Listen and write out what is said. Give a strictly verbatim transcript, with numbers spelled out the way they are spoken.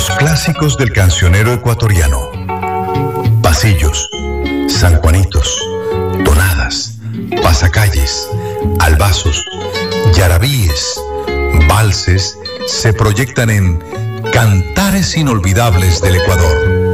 Los clásicos del cancionero ecuatoriano. Pasillos, sanjuanitos, tonadas, pasacalles, albazos, yarabíes, valses se proyectan en Cantares Inolvidables del Ecuador.